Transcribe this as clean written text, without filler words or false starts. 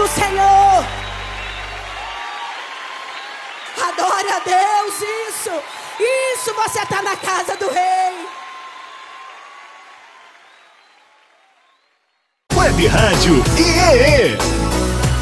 do Senhor. Adore a Deus, isso você está na casa do Rei. Web Rádio IEE.